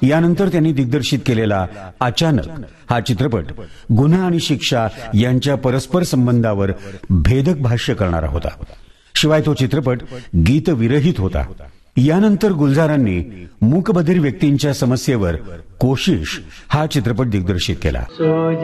यानंतर त्यांनी दिग्दर्शित केलेला अचानक हा चित्रपट गुन्हा आणि शिक्षा यांच्या परस्पर संबंधावर भेदक भाष्य करणारा होता. शिवाय तो चित्रपट गीतविरहित होता. यानंतर गुलजारांनी मूकबधिर व्यक्तींच्या समस्येवर कोशिश हा चित्रपट दिग्दर्शित केला.